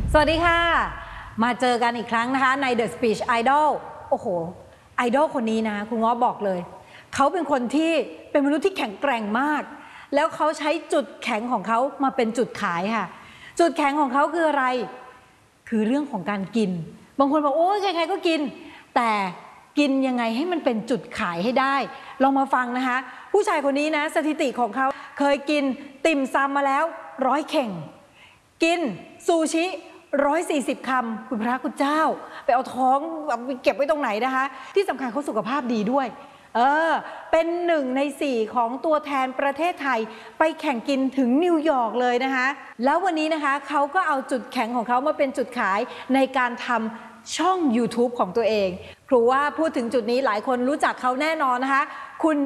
สวัสดีค่ะมาเจอกันอีกครั้งนะคะใน The Speech Idol โอ้โหไอดอลคนนี้นะคุณง้อบอกเลยเขาเป็นคนที่เป็นมนุษย์ที่แข็งแกร่งมากแล้วเขาใช้จุดแข็งของเขามาเป็นจุดขายค่ะจุดแข็งของเขาคืออะไรคือเรื่องของการกินบางคนบอกโอ้ยใครๆก็กินแต่กินยังไงให้มันเป็นจุดขายให้ได้ลองมาฟังนะคะผู้ชายคนนี้นะสถิติของเขาเคยกินติ่มซำมาแล้ว100 เข่งกินซูชิ140 คำคุณพระคุณเจ้าไปเอาท้องไปเก็บไว้ตรงไหนนะคะที่สำคัญเขาสุขภาพดีด้วยเป็น1 ใน 4ของตัวแทนประเทศไทยไปแข่งกินถึงนิวยอร์กเลยนะคะแล้ววันนี้นะคะเขาก็เอาจุดแข็งของเขามาเป็นจุดขายในการทำช่อง YouTube ของตัวเองครูว่าพูดถึงจุดนี้หลายคนรู้จักเขาแน่นอนนะคะคุณ